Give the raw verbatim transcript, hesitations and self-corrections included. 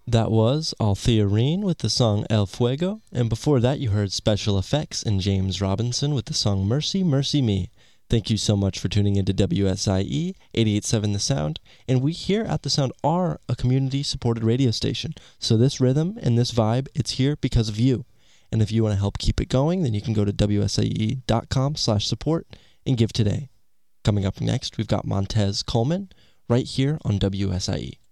That was Althea Reen with the song El Fuego, and before that you heard Special Effects and James Robinson with the song Mercy, Mercy Me. Thank you so much for tuning into W S I E eighty-eight point seven The Sound, and we here at The Sound are a community-supported radio station, so this rhythm and this vibe, it's here because of you. And if you want to help keep it going, then you can go to W S I E dot com slash support and give today. Coming up next, we've got Montez Coleman right here on W S I E.